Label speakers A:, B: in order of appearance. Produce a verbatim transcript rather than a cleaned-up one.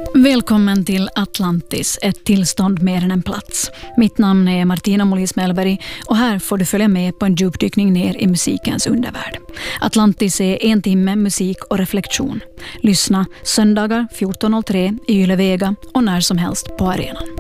A: Välkommen till Atlantis, ett tillstånd mer än en plats. Mitt namn är Martina Molis Mellberg och här får du följa med på en djupdykning ner i musikens undervärld. Atlantis är en timme musik och reflektion. Lyssna söndagar fjorton noll tre i Yle Vega och när som helst på arenan.